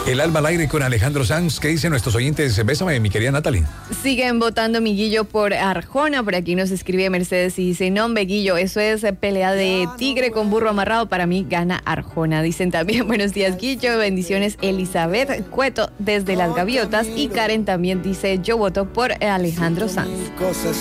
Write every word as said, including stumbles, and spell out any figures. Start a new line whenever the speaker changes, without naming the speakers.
El alma al aire con Alejandro Sanz. ¿Qué dicen nuestros oyentes? Bésame, mi querida Natalie.
Siguen votando mi Guillo por Arjona. Por aquí nos escribe Mercedes y dice, no, hombre, Guillo, eso es pelea de tigre con burro amarrado. Para mí gana Arjona. Dicen también, buenos días, Guillo. Bendiciones, Elizabeth Cueto desde Las Gaviotas. Y Karen también dice, yo voto por Alejandro Sanz.